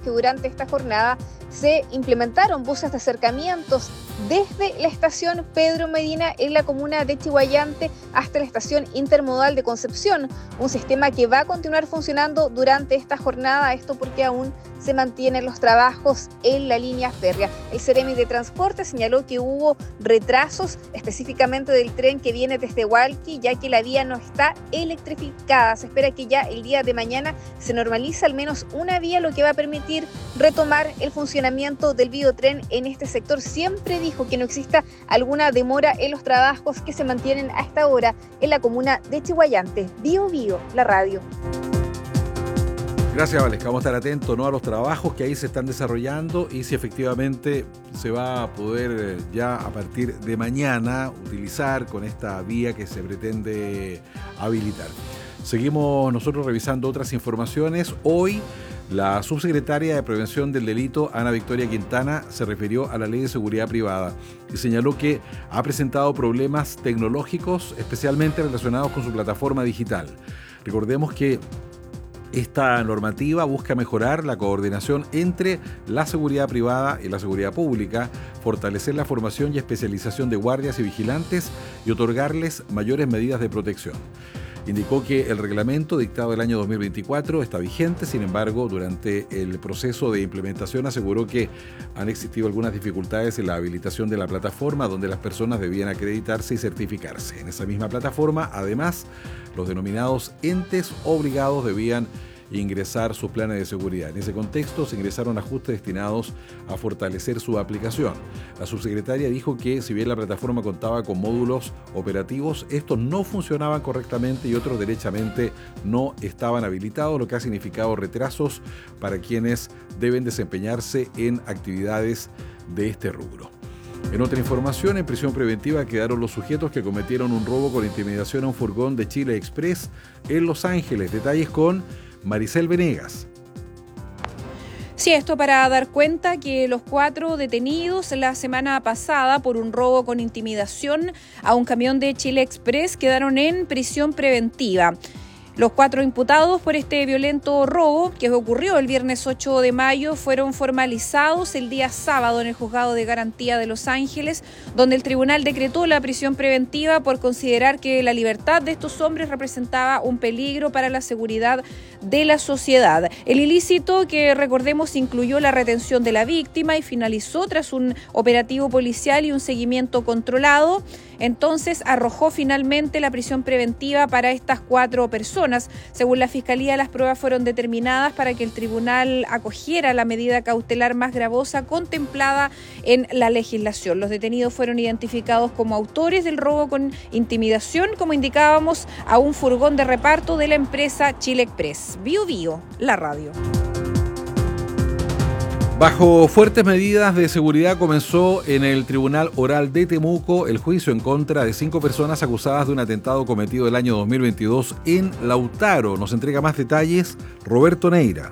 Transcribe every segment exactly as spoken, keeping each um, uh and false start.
que durante esta jornada se implementaron buses de acercamientos desde la estación Pedro Medina en la comuna de Chillhuayante hasta la estación intermodal de Concepción, un sistema que va a continuar funcionando durante esta jornada, esto porque aún se mantienen los trabajos en la línea férrea. El Ceremi de Transporte señaló que hubo retrasos específicamente del tren que viene desde Hualqui, ya que la vía no está electrificada. Se espera que ya el día de mañana se normalice al menos una vía, lo que va a permitir retomar el funcionamiento del biotren en este sector. Siempre dijo que no exista alguna demora en los trabajos que se mantienen a esta hora en la comuna de Chillhuayante. Bio Bio, la radio. Gracias, Valesca. Vamos a estar atentos, ¿no?, a los trabajos que ahí se están desarrollando y si efectivamente se va a poder ya a partir de mañana utilizar con esta vía que se pretende habilitar. Seguimos nosotros revisando otras informaciones. Hoy la subsecretaria de Prevención del Delito, Ana Victoria Quintana, se refirió a la Ley de Seguridad Privada y señaló que ha presentado problemas tecnológicos, especialmente relacionados con su plataforma digital. Recordemos que esta normativa busca mejorar la coordinación entre la seguridad privada y la seguridad pública, fortalecer la formación y especialización de guardias y vigilantes y otorgarles mayores medidas de protección. Indicó que el reglamento dictado el año dos mil veinticuatro está vigente, sin embargo, durante el proceso de implementación aseguró que han existido algunas dificultades en la habilitación de la plataforma, donde las personas debían acreditarse y certificarse. En esa misma plataforma, además, los denominados entes obligados debían ingresar sus planes de seguridad. En ese contexto se ingresaron ajustes destinados a fortalecer su aplicación. La subsecretaria dijo que si bien la plataforma contaba con módulos operativos, estos no funcionaban correctamente y otros derechamente no estaban habilitados, lo que ha significado retrasos para quienes deben desempeñarse en actividades de este rubro. En otra información, en prisión preventiva quedaron los sujetos que cometieron un robo con intimidación a un furgón de Chile Express en Los Ángeles. Detalles con Maricel Venegas. Sí, esto para dar cuenta que los cuatro detenidos la semana pasada por un robo con intimidación a un camión de Chile Express quedaron en prisión preventiva. Los cuatro imputados por este violento robo, que ocurrió el viernes ocho de mayo, fueron formalizados el día sábado en el Juzgado de Garantía de Los Ángeles, donde el tribunal decretó la prisión preventiva por considerar que la libertad de estos hombres representaba un peligro para la seguridad de la sociedad. El ilícito, que recordemos incluyó la retención de la víctima y finalizó tras un operativo policial y un seguimiento controlado, entonces arrojó finalmente la prisión preventiva para estas cuatro personas. Según la Fiscalía, las pruebas fueron determinadas para que el tribunal acogiera la medida cautelar más gravosa contemplada en la legislación. Los detenidos fueron identificados como autores del robo con intimidación, como indicábamos, a un furgón de reparto de la empresa Chile Express. Bio Bio, la radio. Bajo fuertes medidas de seguridad comenzó en el Tribunal Oral de Temuco el juicio en contra de cinco personas acusadas de un atentado cometido el año dos mil veintidós en Lautaro. Nos entrega más detalles Roberto Neira.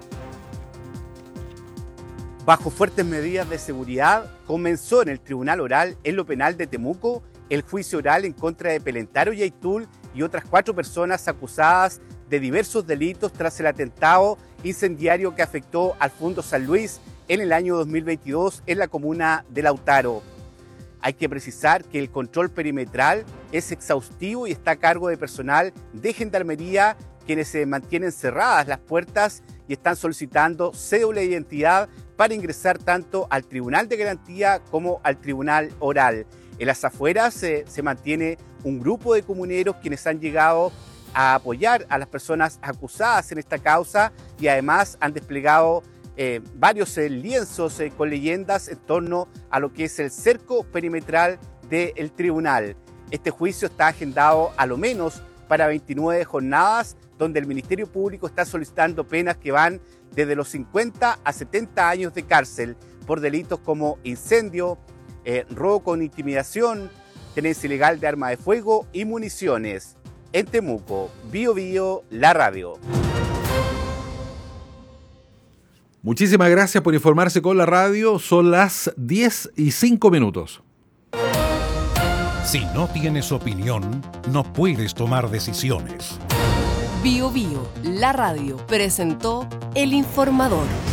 Bajo fuertes medidas de seguridad comenzó en el Tribunal Oral en lo penal de Temuco el juicio oral en contra de Pelentaro Yaitul y otras cuatro personas acusadas de diversos delitos tras el atentado incendiario que afectó al Fondo San Luis en el año dos mil veintidós en la comuna de Lautaro. Hay que precisar que el control perimetral es exhaustivo y está a cargo de personal de Gendarmería, quienes se mantienen cerradas las puertas y están solicitando cédula de identidad para ingresar tanto al Tribunal de Garantía como al Tribunal Oral. En las afueras se, se mantiene un grupo de comuneros quienes han llegado a apoyar a las personas acusadas en esta causa y además han desplegado Eh, varios eh, lienzos eh, con leyendas en torno a lo que es el cerco perimetral del tribunal. Este juicio está agendado a lo menos para veintinueve jornadas, donde el Ministerio Público está solicitando penas que van desde los cincuenta a setenta años de cárcel por delitos como incendio, eh, robo con intimidación, tenencia ilegal de arma de fuego y municiones. En Temuco, Bio Bio, la radio. Muchísimas gracias por informarse con la radio. Son las diez y cinco minutos. Si no tienes opinión, no puedes tomar decisiones. Bio Bio, la radio, presentó El Informador.